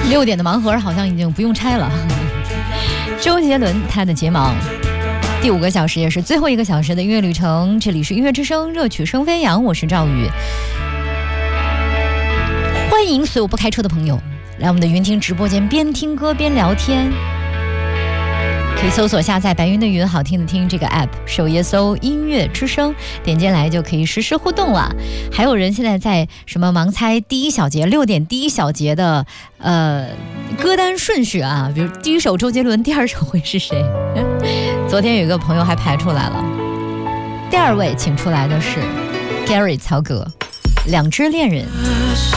6点的盲盒好像已经不用拆了。周杰伦他的睫毛。第5个小时也是最后1个小时的音乐旅程，这里是音乐之声，热曲声飞扬，我是赵宇。欢迎所有不开车的朋友来我们的云听直播间，边听歌边聊天。可以搜索下载白云的云好听的听这个 app， 首页搜音乐之声，点进来就可以实时互动了。还有人现在在什么盲猜第一小节6点第一小节的歌单顺序啊，比如第一首周杰伦，第2首会是谁？昨天有一个朋友还排出来了，第2位请出来的是 Gary 曹格，两只恋人。